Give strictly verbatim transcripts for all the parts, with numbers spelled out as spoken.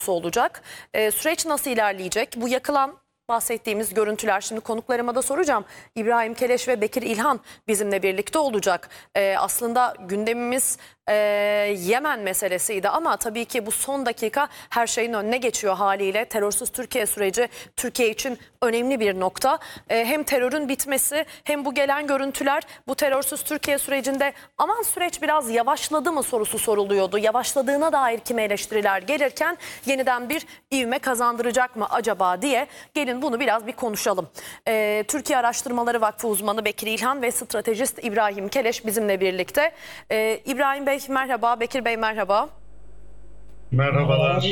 olacak. Ee, süreç nasıl ilerleyecek? Bu yakılan bahsettiğimiz görüntüler, şimdi konuklarıma da soracağım. İbrahim Keleş ve Bekir İlhan bizimle birlikte olacak. Ee, aslında gündemimiz e, Yemen meselesiydi ama tabii ki bu son dakika her şeyin önüne geçiyor haliyle. Terörsüz Türkiye süreci Türkiye için önemli bir nokta. Ee, hem terörün bitmesi hem bu gelen görüntüler, bu terörsüz Türkiye sürecinde aman süreç biraz yavaşladı mı sorusu soruluyordu. Yavaşladığına dair kime eleştiriler gelirken yeniden bir ivme kazandıracak mı acaba diye gelin bunu biraz bir konuşalım. Ee, Türkiye Araştırmaları Vakfı uzmanı Bekir İlhan ve stratejist İbrahim Keleş bizimle birlikte. Ee, İbrahim Bey merhaba, Bekir Bey merhaba. Merhabalar.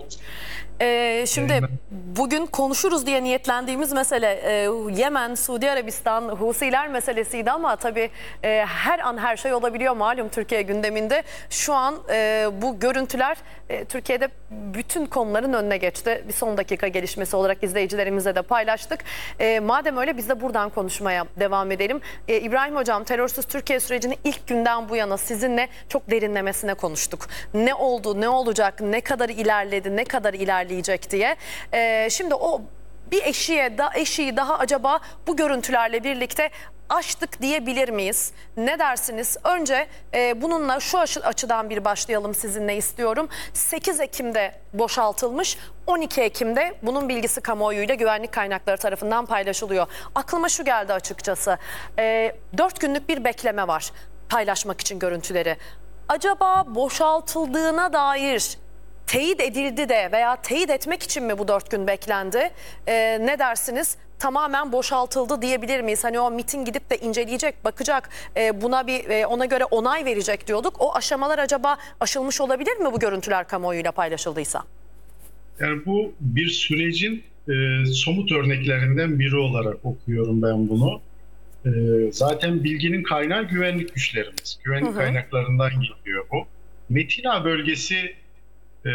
Ee, şimdi bugün konuşuruz diye niyetlendiğimiz mesele e, Yemen, Suudi Arabistan, Husiler meselesiydi ama tabii e, her an her şey olabiliyor malum Türkiye gündeminde. Şu an e, bu görüntüler e, Türkiye'de bütün konuların önüne geçti. Bir son dakika gelişmesi olarak izleyicilerimize de paylaştık. E, madem öyle biz de buradan konuşmaya devam edelim. E, İbrahim Hocam, terörsüz Türkiye sürecini ilk günden bu yana sizinle çok derinlemesine konuştuk. Ne oldu, ne olacak, ne kadar ilerledi, ne kadar ilerleyecek diye. Ee, şimdi o bir eşiğe da eşiği daha acaba bu görüntülerle birlikte aştık diyebilir miyiz? Ne dersiniz? Önce e, bununla şu açı, açıdan bir başlayalım sizinle istiyorum. sekiz Ekim'de boşaltılmış, on iki Ekim'de bunun bilgisi kamuoyuyla güvenlik kaynakları tarafından paylaşılıyor. Aklıma şu geldi açıkçası. E, dört günlük bir bekleme var paylaşmak için görüntüleri. Acaba boşaltıldığına dair teyit edildi de veya teyit etmek için mi bu dört gün beklendi? Ee, ne dersiniz? Tamamen boşaltıldı diyebilir miyiz? Hani o MİT'in gidip de inceleyecek, bakacak, e, buna bir e, ona göre onay verecek diyorduk. O aşamalar acaba aşılmış olabilir mi bu görüntüler kamuoyuyla paylaşıldıysa? Yani bu bir sürecin e, somut örneklerinden biri olarak okuyorum ben bunu. E, zaten bilginin kaynağı güvenlik güçlerimiz. Güvenlik hı hı. kaynaklarından geliyor bu. Metina bölgesi e,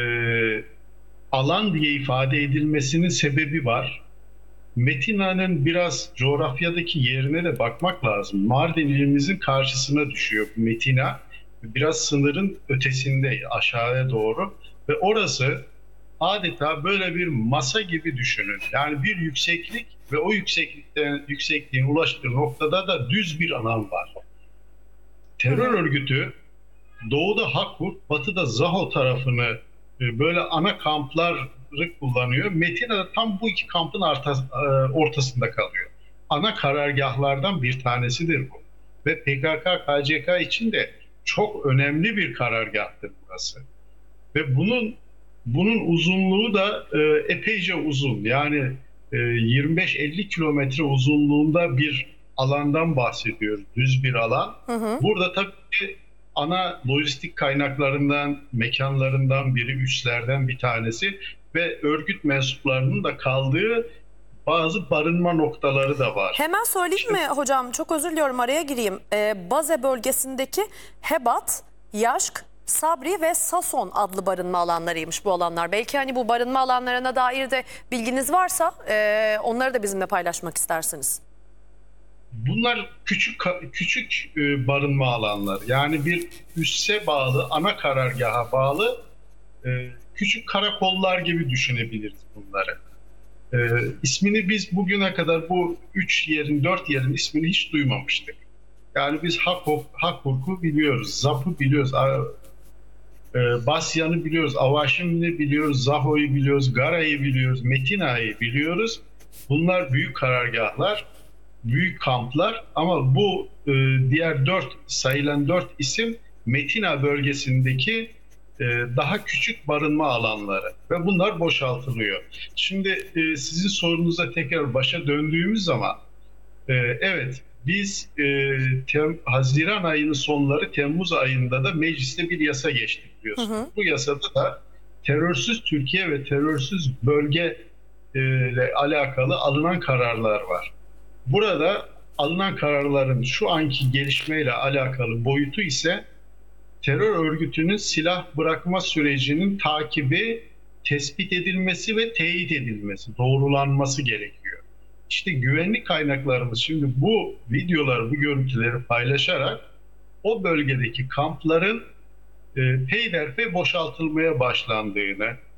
alan diye ifade edilmesinin sebebi var. Metina'nın biraz coğrafyadaki yerine de bakmak lazım. Mardin ilimizin karşısına düşüyor Metina. Biraz sınırın ötesinde aşağıya doğru ve orası adeta böyle bir masa gibi düşünün. Yani bir yükseklik ve o yükseklikten yüksekliğin ulaştığı noktada da düz bir alan var. Terör örgütü doğuda Hakkurt, batıda Zaho tarafını böyle ana kampları kullanıyor. Metina tam bu iki kampın ortasında kalıyor. Ana karargahlardan bir tanesidir bu. Ve P K K K C K için de çok önemli bir karargahtır burası. Ve bunun bunun uzunluğu da e, epeyce uzun. Yani e, yirmi beş elli kilometre uzunluğunda bir alandan bahsediyoruz. Düz bir alan. Hı hı. Burada tabii ana lojistik kaynaklarından, mekanlarından biri, üslerden bir tanesi ve örgüt mensuplarının da kaldığı bazı barınma noktaları da var. Hemen söyleyeyim işte, mi hocam? Çok özür diliyorum, araya gireyim. Ee, Baze bölgesindeki Hebat, Yaşk, Sabri ve Sason adlı barınma alanlarıymış bu alanlar. Belki hani bu barınma alanlarına dair de bilginiz varsa e, onları da bizimle paylaşmak istersiniz. Bunlar küçük küçük e, barınma alanları. Yani bir üsse bağlı, ana karargaha bağlı e, küçük karakollar gibi düşünebiliriz bunları. E, ismini biz bugüne kadar bu üç yerin, dört yerin ismini hiç duymamıştık. Yani biz Hakurk'u biliyoruz, Zap'ı biliyoruz, e, Basyan'ı biliyoruz, Avaşim'i biliyoruz, Zaho'yu biliyoruz, Gara'yı biliyoruz, Metina'yı biliyoruz. Bunlar büyük karargahlar, büyük kamplar ama bu e, diğer dört sayılan dört isim Metina bölgesindeki e, daha küçük barınma alanları ve bunlar boşaltılıyor. Şimdi e, sizin sorunuza tekrar başa döndüğümüz zaman e, evet biz e, tem, Haziran ayının sonları Temmuz ayında da mecliste bir yasa geçti biliyorsunuz. Hı hı. Bu yasada da terörsüz Türkiye ve terörsüz bölge e, ile alakalı alınan kararlar var. Burada alınan kararların şu anki gelişmeyle alakalı boyutu ise terör örgütünün silah bırakma sürecinin takibi, tespit edilmesi ve teyit edilmesi, doğrulanması gerekiyor. İşte güvenlik kaynaklarımız şimdi bu videoları, bu görüntüleri paylaşarak o bölgedeki kampların e, peyderpey boşaltılmaya başlandığını,